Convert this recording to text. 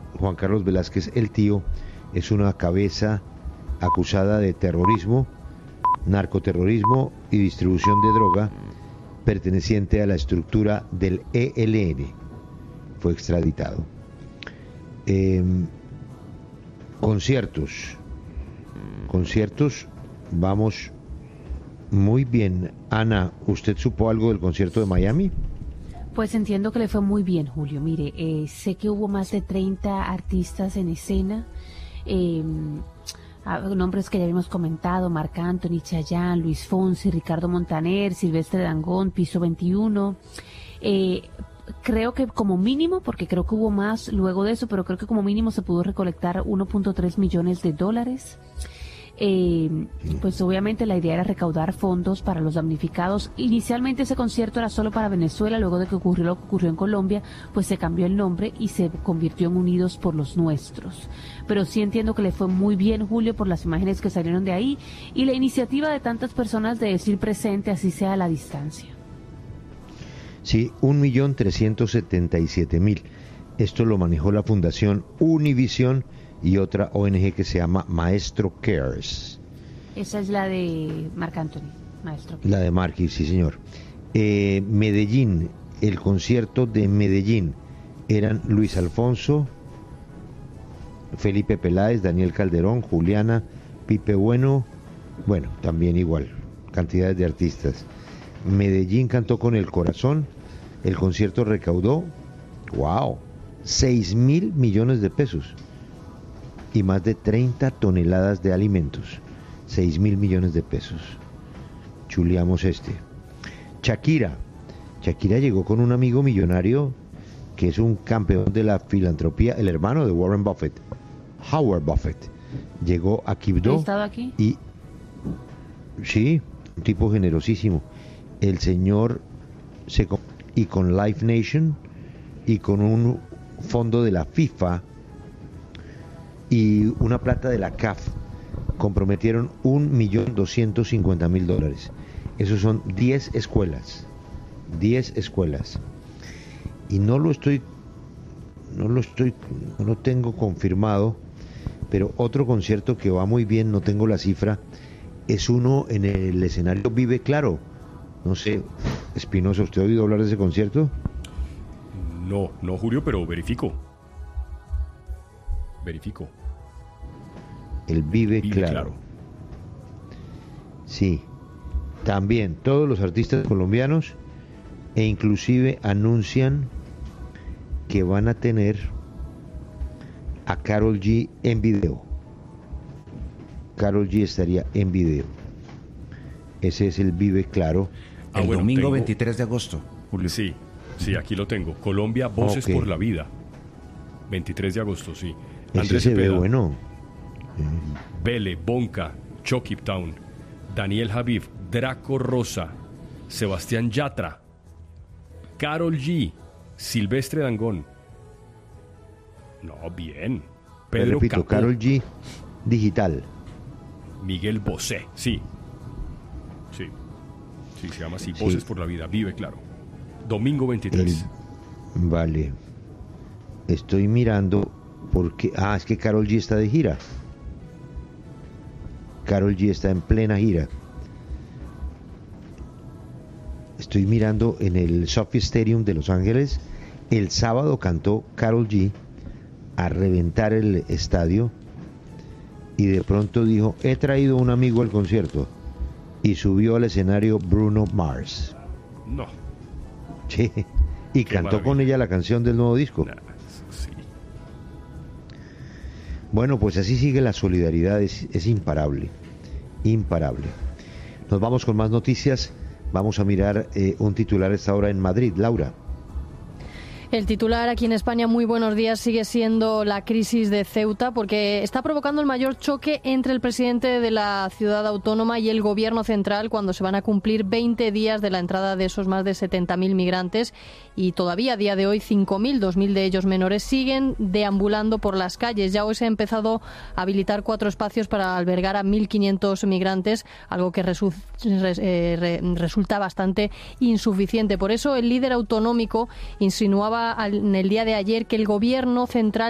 Juan Carlos Velázquez, el tío, es una cabeza acusada de terrorismo, narcoterrorismo y distribución de droga perteneciente a la estructura del ELN. Fue extraditado. Conciertos, vamos muy bien. Ana, ¿usted supo algo del concierto de Miami? Pues entiendo que le fue muy bien, Julio. Mire, sé que hubo más de 30 artistas en escena, nombres que ya habíamos comentado: Marc Anthony, Chayanne, Luis Fonsi, Ricardo Montaner, Silvestre Dangond, Piso 21. Creo que como mínimo, porque creo que hubo más luego de eso, pero creo que como mínimo se pudo recolectar 1.3 millones de dólares. Pues obviamente la idea era recaudar fondos para los damnificados. Inicialmente ese concierto era solo para Venezuela, luego de que ocurrió lo que ocurrió en Colombia, pues se cambió el nombre y se convirtió en Unidos por los Nuestros. Pero sí entiendo que le fue muy bien, Julio, por las imágenes que salieron de ahí y la iniciativa de tantas personas de decir presente, así sea a la distancia. Sí, 1.377.000. Esto lo manejó la Fundación Univisión y otra ONG que se llama Maestro Cares. Esa es la de Marc Anthony, Maestro Cares. La de Marqui, sí señor. Medellín, el concierto de Medellín, eran Luis Alfonso, Felipe Peláez, Daniel Calderón, Juliana, Pipe Bueno, también igual, cantidades de artistas. Medellín cantó con el corazón, el concierto recaudó, 6.000 millones de pesos y más de 30 toneladas de alimentos, 6.000 millones de pesos. Chuleamos este. Shakira llegó con un amigo millonario que es un campeón de la filantropía, el hermano de Warren Buffett, Howard Buffett. Llegó a Quibdó. ¿Ha estado aquí? Y sí, un tipo generosísimo. El señor y con Live Nation y con un fondo de la FIFA y una plata de la CAF comprometieron $1.250.000. Esos son 10 escuelas. Y no lo tengo confirmado, pero otro concierto que va muy bien, no tengo la cifra, es uno en el escenario Vive Claro. No sé, Espinosa, ¿usted ha oído hablar de ese concierto? No, Julio, pero verifico. El Vive Claro. Sí, también todos los artistas colombianos, e inclusive anuncian que van a tener a Karol G en video. Karol G estaría en video. Ese es el Vive Claro. El domingo 23 de agosto, Julio. Sí, aquí lo tengo. Colombia, Voces por la Vida. 23 de agosto, sí. Andrés se ve bueno. Bele, Bonca, Chucky Town, Daniel Javif, Draco Rosa, Sebastián Yatra, Karol G, Silvestre Dangond. No, bien. Pedro repito, Karol G digital. Miguel Bosé, sí, se llama así, Voces por la Vida, Vive Claro. Domingo 23. Vale. Estoy mirando porque... es que Karol G está de gira. Karol G está en plena gira. Estoy mirando en el Sophie Stadium de Los Ángeles. El sábado cantó Karol G a reventar el estadio y de pronto dijo: he traído un amigo al concierto, y subió al escenario Bruno Mars. No. Sí. Y Qué cantó maravilla. con ella la canción del nuevo disco. Sí. Bueno, pues así sigue la solidaridad, es imparable. Nos vamos con más noticias. Vamos a mirar un titular a esta hora en Madrid. Laura. El titular aquí en España, muy buenos días, sigue siendo la crisis de Ceuta, porque está provocando el mayor choque entre el presidente de la ciudad autónoma y el gobierno central cuando se van a cumplir 20 días de la entrada de esos más de 70.000 migrantes, y todavía a día de hoy 5.000, 2.000 de ellos menores, siguen deambulando por las calles. Ya hoy se ha empezado a habilitar 4 espacios para albergar a 1.500 migrantes, algo que resulta bastante insuficiente. Por eso el líder autonómico insinuaba en el día de ayer que el gobierno central